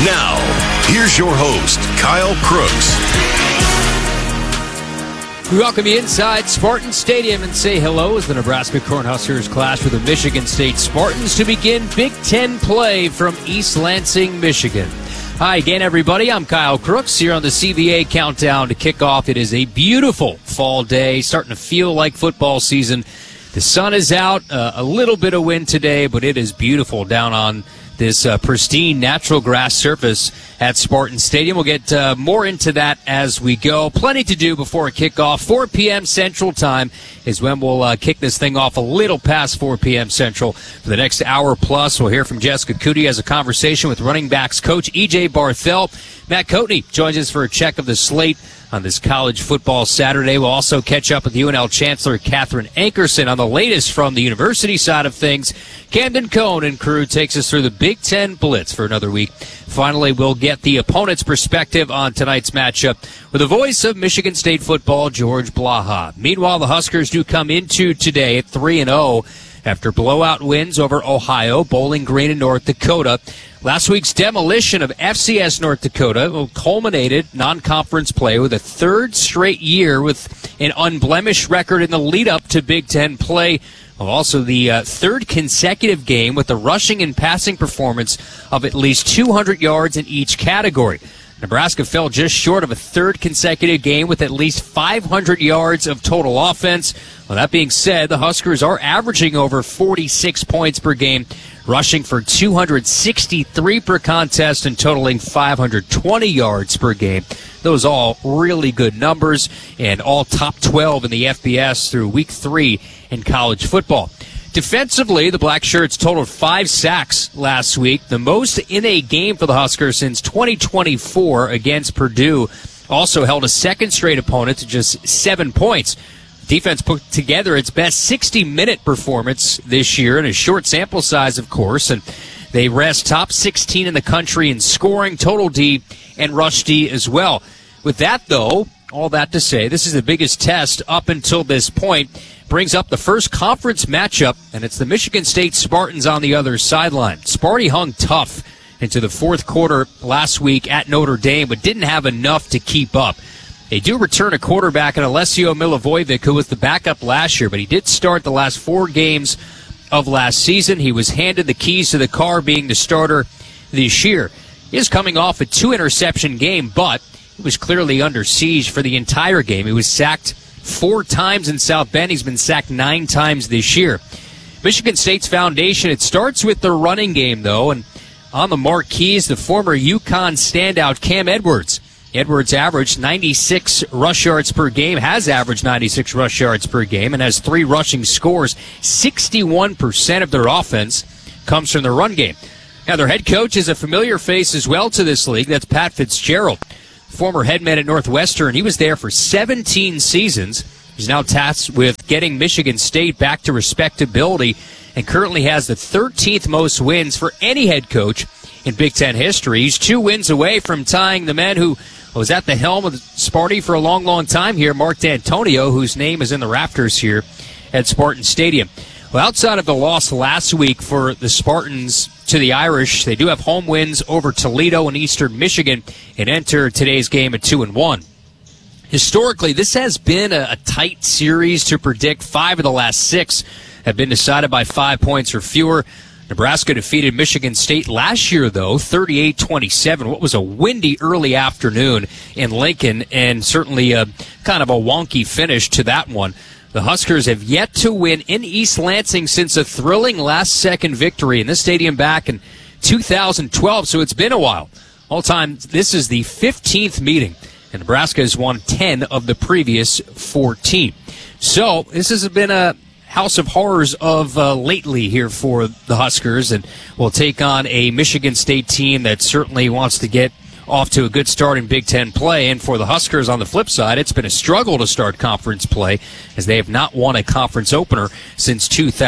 Now, here's your host, Kyle Crooks. We welcome you inside Spartan Stadium and say hello as the Nebraska Cornhuskers clash with the Michigan State Spartans to begin Big Ten play from East Lansing, Michigan. Hi again, everybody. I'm Kyle Crooks here on the CBA Countdown to kick off. It is a beautiful fall day, starting to feel like football season. The sun is out, a little bit of wind today, but it is beautiful down on this pristine natural grass surface at Spartan Stadium. We'll get more into that as we go. Plenty to do before kickoff. 4 p.m. Central Time is when we'll kick this thing off a little past 4 p.m. Central. For the next hour plus, we'll hear from Jessica Cootie as a conversation with running backs coach E.J. Barthel. Matt Coatney joins us for a check of the slate on this college football Saturday. We'll also catch up with UNL Chancellor Catherine Ankerson on the latest from the university side of things. Camden Cohn and crew takes us through the Big Ten Blitz for another week. Finally, we'll get the opponent's perspective on tonight's matchup with the voice of Michigan State football, George Blaha. Meanwhile, the Huskers do come into today at 3-0 after blowout wins over Ohio, Bowling Green, and North Dakota. Last week's demolition of FCS North Dakota culminated non-conference play with a third straight year with an unblemished record in the lead-up to Big Ten play. Also, the third consecutive game with a rushing and passing performance of at least 200 yards in each category. Nebraska fell just short of a third consecutive game with at least 500 yards of total offense. Well, that being said, the Huskers are averaging over 46 points per game, rushing for 263 per contest and totaling 520 yards per game. Those all really good numbers and all top 12 in the FBS through week 3 in college football. Defensively, the Black Shirts totaled 5 sacks last week, the most in a game for the Huskers since 2024 against Purdue. Also held a second straight opponent to just 7 points. Defense put together its best 60-minute performance this year in a short sample size, of course, and they rest top 16 in the country in scoring, total D, and rush D as well. With that, though, all that to say, this is the biggest test up until this point. Brings up the first conference matchup, and it's the Michigan State Spartans on the other sideline. Sparty hung tough into the fourth quarter last week at Notre Dame, but didn't have enough to keep up. They do return a quarterback in Alessio Milivojevic, who was the backup last year, but he did start the last 4 games of last season. He was handed the keys to the car being the starter this year. He is coming off a 2-interception game, but he was clearly under siege for the entire game. He was sacked 4 times in South Bend. He's been sacked 9 times this year. Michigan State's foundation, it starts with the running game, though, and on the marquees, the former UConn standout Cam Edwards. Edwards averaged 96 rush yards per game, has averaged 96 rush yards per game, and has 3 rushing scores. 61% of their offense comes from the run game. Now, their head coach is a familiar face as well to this league. That's Pat Fitzgerald, former head man at Northwestern. He was there for 17 seasons. He's now tasked with getting Michigan State back to respectability and currently has the 13th most wins for any head coach in Big Ten history. He's 2 wins away from tying the man who was at the helm of Sparty for a long, long time here, Mark D'Antonio, whose name is in the rafters here at Spartan Stadium. Well, outside of the loss last week for the Spartans to the Irish, they do have home wins over Toledo and Eastern Michigan and enter today's game at 2-1. Historically, this has been a tight series to predict. 5 of the last 6 have been decided by 5 points or fewer. Nebraska defeated Michigan State last year, though, 38-27. What was a windy early afternoon in Lincoln, and certainly a kind of a wonky finish to that one. The Huskers have yet to win in East Lansing since a thrilling last-second victory in this stadium back in 2012, so it's been a while. All time, this is the 15th meeting, and Nebraska has won 10 of the previous 14. So this has been a house of horrors of lately here for the Huskers, and will take on a Michigan State team that certainly wants to get off to a good start in Big Ten play. And for the Huskers on the flip side, it's been a struggle to start conference play as they have not won a conference opener since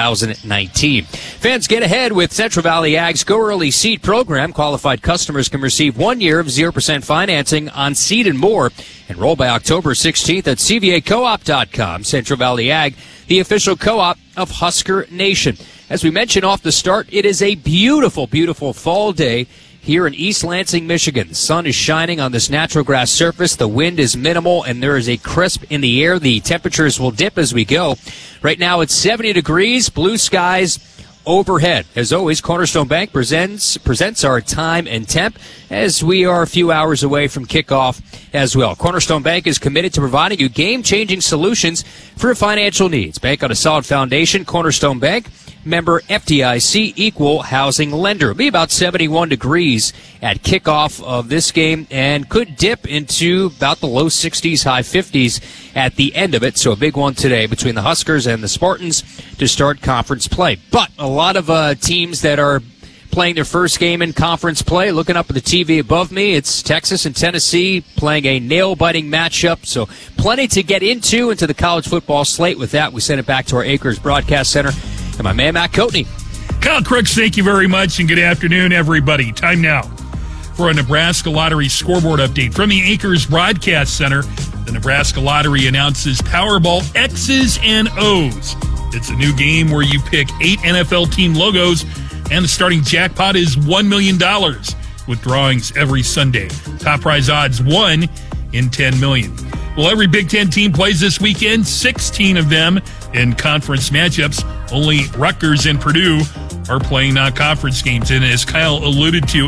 2019. Fans, get ahead with Central Valley Ag's Go Early Seed program. Qualified customers can receive 1 year of 0% financing on seed and more. Enroll by October 16th at cvacoop.com. Central Valley Ag, the official co-op of Husker Nation. As we mentioned off the start, it is a beautiful, beautiful fall day here in East Lansing, Michigan. The sun is shining on this natural grass surface. The wind is minimal, and there is a crisp in the air. The temperatures will dip as we go. Right now it's 70 degrees, blue skies overhead. As always, Cornerstone Bank presents our time and temp as we are a few hours away from kickoff as well. Cornerstone Bank is committed to providing you game-changing solutions for your financial needs. Bank on a solid foundation. Cornerstone Bank, member FDIC, equal housing lender. It'll be about 71 degrees at kickoff of this game and could dip into about the low 60s, high 50s at the end of it. So a big one today between the Huskers and the Spartans to start conference play. But a lot of teams that are playing their first game in conference play. Looking up at the TV above me, it's Texas and Tennessee playing a nail-biting matchup. So plenty to get into the college football slate. With that, we send it back to our Acres Broadcast Center and my man, Matt Coatney. Kyle Crooks, thank you very much, and good afternoon, everybody. Time now for a Nebraska Lottery scoreboard update from the Acres Broadcast Center. The Nebraska Lottery announces Powerball X's and O's. It's a new game where you pick 8 NFL team logos, and the starting jackpot is $1 million with drawings every Sunday. Top prize odds 1 in 10 million. Well, every Big Ten team plays this weekend, 16 of them in conference matchups. Only Rutgers and Purdue are playing non-conference games. And as Kyle alluded to,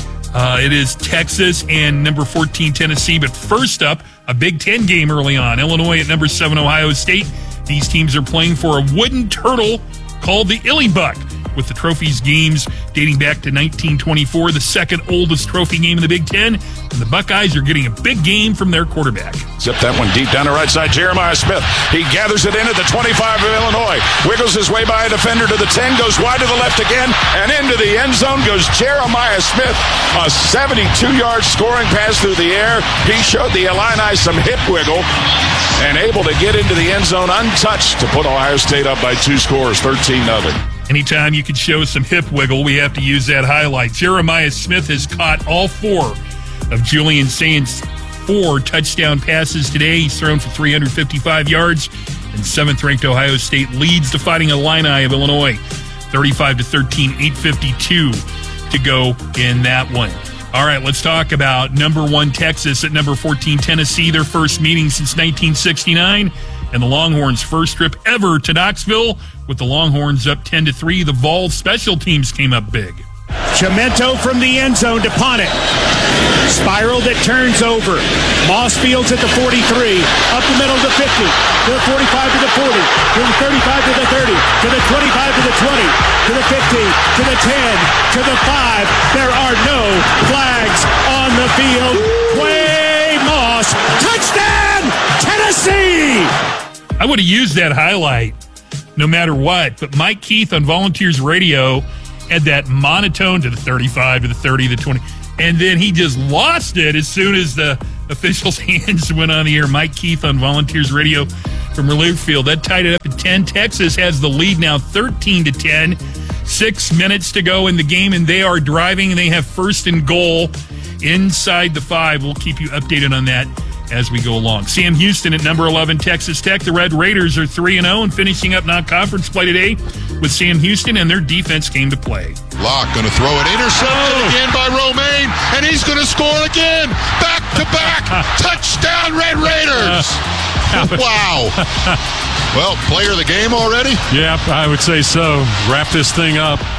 it is Texas and number 14 Tennessee. But first up, a Big Ten game early on. Illinois at number 7 Ohio State. These teams are playing for a wooden turtle called the Illybuck, with the trophies games dating back to 1924, the second oldest trophy game in the Big Ten. And the Buckeyes are getting a big game from their quarterback. Zip that one deep down the right side. Jeremiah Smith. He gathers it in at the 25 of Illinois. Wiggles his way by a defender to the 10. Goes wide to the left again. And into the end zone goes Jeremiah Smith. A 72-yard scoring pass through the air. He showed the Illini some hip wiggle and able to get into the end zone untouched to put Ohio State up by 2 scores, 13-0. Anytime you can show some hip wiggle, we have to use that highlight. Jeremiah Smith has caught all 4 of Julian Saint's 4 touchdown passes today. He's thrown for 355 yards, and 7th-ranked Ohio State leads the Fighting Illini of Illinois, 35-13, 8:52 to go in that one. All right, let's talk about number 1 Texas at number 14 Tennessee, their first meeting since 1969, and the Longhorns' first trip ever to Knoxville. With the Longhorns up 10-3, the Vols special teams came up big. Chimento from the end zone to Pontick. Spiral that turns over. Mossfields at the 43. Up the middle to 50. To the 45 to the 40. To the 35 to the 30. To the 25 to the 20. To the 50. To the 10. To the 5. There are no flags on the field. Quay Moss. Touchdown! Tennessee! I would have used that highlight no matter what, but Mike Keith on Volunteers Radio had that monotone to the 35, to the 30, the 20, and then he just lost it as soon as the officials' hands went on the air. Mike Keith on Volunteers Radio from Relief Field. That tied it up at 10. Texas has the lead now 13-10. 6 minutes to go in the game, and they are driving, and they have first and goal inside the 5. We'll keep you updated on that as we go along. Sam Houston at number 11, Texas Tech. The Red Raiders are 3-0 and finishing up non-conference play today with Sam Houston, and their defense came to play. Locke going to throw it. Intercepted again by Romaine, and he's going to score again. Back-to-back. Touchdown, Red Raiders. Wow. Well, player of the game already? Yeah, I would say so. Wrap this thing up.